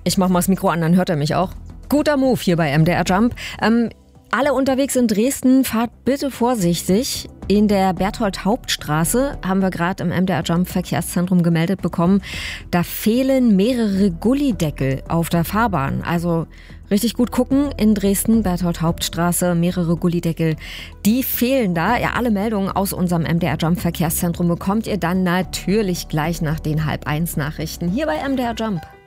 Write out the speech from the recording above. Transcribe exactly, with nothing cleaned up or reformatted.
Ich mach mal das Mikro an, dann hört er mich auch. Guter Move hier bei M D R Jump. Ähm, alle unterwegs in Dresden, fahrt bitte vorsichtig. In der Berthold-Haupt-Straße haben wir gerade im M D R Jump Verkehrszentrum gemeldet bekommen, da fehlen mehrere Gullideckel auf der Fahrbahn. Also richtig gut gucken in Dresden, Berthold-Haupt-Straße, mehrere Gullideckel. Die fehlen da. Ja, alle Meldungen aus unserem M D R Jump Verkehrszentrum bekommt ihr dann natürlich gleich nach den halb eins Nachrichten hier bei M D R Jump.